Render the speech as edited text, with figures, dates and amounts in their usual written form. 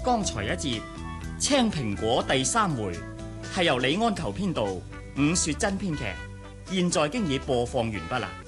剛才一節青蘋果第3回係由李安球編導，伍雪珍編劇，現在經已播放完畢啦。